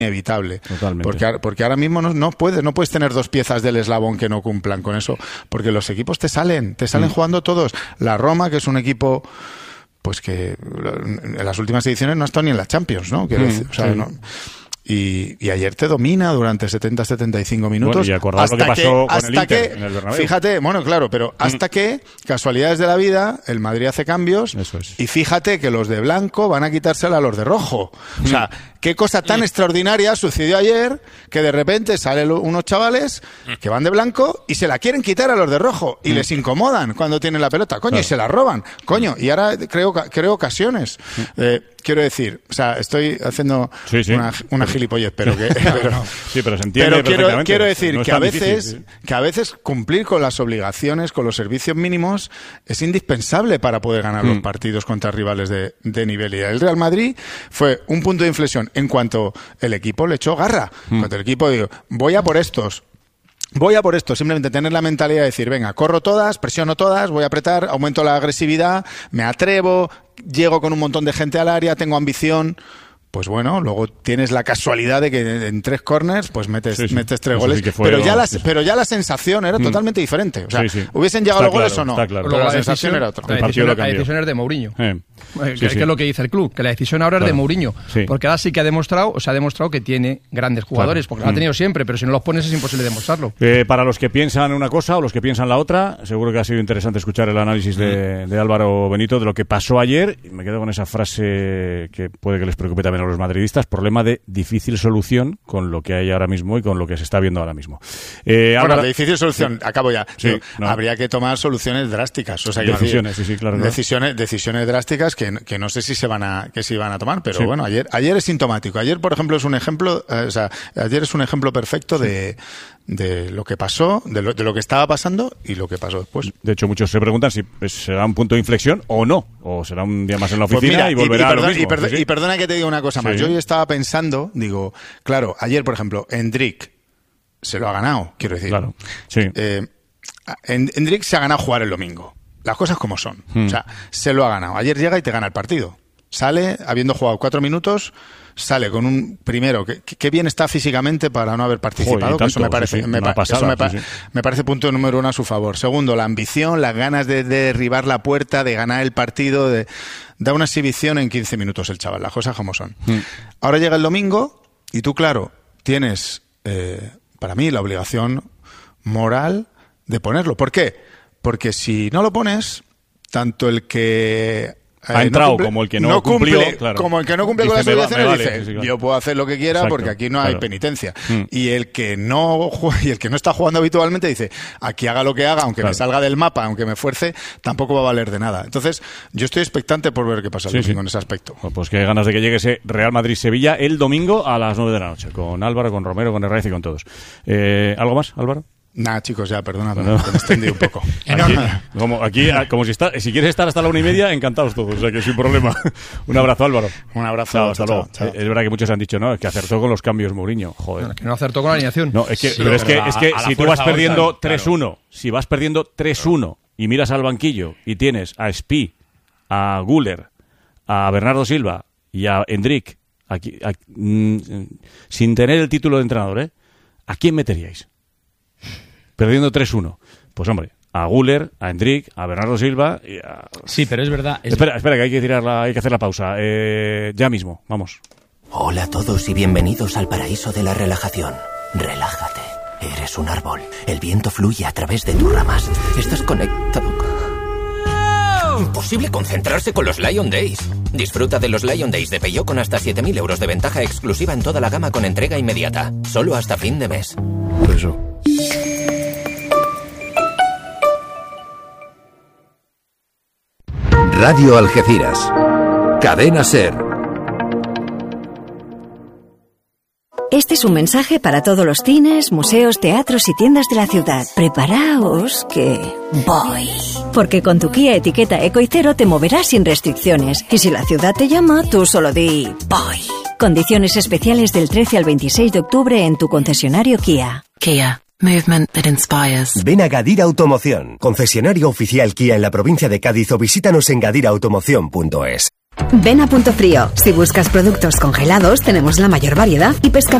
inevitable. Totalmente. Porque ahora mismo no puedes tener dos piezas del eslabón que no cumplan con eso, porque los equipos te salen jugando todos. La Roma, que es un equipo pues que en las últimas ediciones no ha estado ni en la Champions, ¿no? Quiero decir, o sea, no. Y ayer te domina durante 70-75 minutos. Bueno, y acordaos lo que pasó con el Inter en el Bernabéu. Fíjate, bueno, claro, pero hasta que, casualidades de la vida, el Madrid hace cambios. Eso es. Y fíjate que los de blanco van a quitársela a los de rojo. O sea, qué cosa tan extraordinaria sucedió ayer, que de repente salen unos chavales que van de blanco y se la quieren quitar a los de rojo y les incomodan cuando tienen la pelota, coño, claro. Y se la roban, coño, y ahora creo ocasiones. Quiero decir, o sea, estoy haciendo una gilipollez, pero que... Sí, pero se entiende perfectamente. Quiero decir no que a veces cumplir con las obligaciones, con los servicios mínimos, es indispensable para poder ganar los partidos contra rivales de nivel. Y el Real Madrid fue un punto de inflexión en cuanto el equipo le echó garra. Cuando el equipo dijo, voy a por estos, simplemente tener la mentalidad de decir, venga, corro todas, presiono todas, voy a apretar, aumento la agresividad, me atrevo, llego con un montón de gente al área, tengo ambición. Pues bueno, luego tienes la casualidad de que en 3 corners pues metes 3 goles, sí pero ya la sensación era totalmente diferente. O sea, hubiesen llegado los goles o no, claro. Pero la sensación era otra. La decisión es de Mourinho. Que es lo que dice el club, que la decisión ahora es de Mourinho, porque ahora sí que se ha demostrado que tiene grandes jugadores, porque lo ha tenido siempre, pero si no los pones es imposible demostrarlo. Para los que piensan una cosa o los que piensan la otra, seguro que ha sido interesante escuchar el análisis de Álvaro Benito de lo que pasó ayer, y me quedo con esa frase que puede que les preocupe también a los madridistas, problema de difícil solución con lo que hay ahora mismo y con lo que se está viendo ahora mismo. Bueno, de difícil solución, acabo ya. Habría que tomar soluciones drásticas. O sea, decisiones, claro. Decisiones drásticas que no sé si se van a tomar, pero bueno, ayer es sintomático. Ayer, por ejemplo, es un ejemplo, ayer es un ejemplo perfecto de lo que pasó, de lo que estaba pasando y lo que pasó después. De hecho, muchos se preguntan si será un punto de inflexión o no, o será un día más en la oficina y volverá a lo mismo. Y perdona que te diga una cosa más. Yo hoy estaba pensando, digo, claro, ayer, por ejemplo, Endrick se lo ha ganado, quiero decir. Claro, sí. Endrick se ha ganado jugar el domingo. Las cosas como son. O sea, se lo ha ganado. Ayer llega y te gana el partido. Sale, habiendo jugado 4 minutos, sale con un primero que bien está físicamente para no haber participado. Joder, eso me parece punto número 1 a su favor. Segundo, la ambición, las ganas de derribar la puerta, de ganar el partido, da una exhibición en 15 minutos el chaval. Las cosas como son. Ahora llega el domingo y tú, claro, tienes, para mí, la obligación moral de ponerlo. ¿Por qué? Porque si no lo pones, tanto el que ha entrado como el que no cumple, claro. Como el que no cumple con las obligaciones dice, claro. Yo puedo hacer lo que quiera. Exacto, porque aquí no hay penitencia. Y el que no está jugando habitualmente dice, aquí haga lo que haga, aunque me salga del mapa, aunque me fuerce, tampoco va a valer de nada. Entonces, yo estoy expectante por ver qué pasa el domingo en ese aspecto. Pues qué ganas de que llegue ese Real Madrid-Sevilla el domingo a las 9 de la noche, con Álvaro, con Romero, con Herraiz y con todos. ¿Algo más, Álvaro? Nada, chicos, ya, perdona, me extendí un poco. Como si quieres estar hasta la 1:30, encantados todos, o sea que sin problema. Un abrazo, Álvaro. Un abrazo. Chao, hasta luego. Chao. Es verdad que muchos han dicho, no, es que acertó con los cambios Mourinho. Joder. No, que no acertó con la alineación. No, es que si tú vas perdiendo 3-1, si vas perdiendo 3-1 y miras al banquillo y tienes a Spi, a Güler, a Bernardo Silva y a Endrick, sin tener el título de entrenador, ¿a quién meteríais? Perdiendo 3-1. Pues hombre, a Güler, a Endrick, a Bernardo Silva y a... Sí, pero es verdad... Espera, que hay que hacer la pausa. Ya mismo, vamos. Hola a todos y bienvenidos al paraíso de la relajación. Relájate. Eres un árbol. El viento fluye a través de tus ramas. Estás conectado... Imposible concentrarse con los Lion Days. Disfruta de los Lion Days de Peugeot con hasta 7.000 euros de ventaja exclusiva en toda la gama con entrega inmediata. Solo hasta fin de mes. Eso. Radio Algeciras. Cadena SER. Este es un mensaje para todos los cines, museos, teatros y tiendas de la ciudad. Preparaos que voy. Porque con tu Kia etiqueta Eco y Cero te moverás sin restricciones. Y si la ciudad te llama, tú solo di voy. Condiciones especiales del 13 al 26 de octubre en tu concesionario Kia. Kia. Movement that inspires. Ven a Gadir Automoción, concesionario oficial Kia en la provincia de Cádiz, o visítanos en gadirautomoción.es. Ven a Punto Frío. Si buscas productos congelados, tenemos la mayor variedad y pescado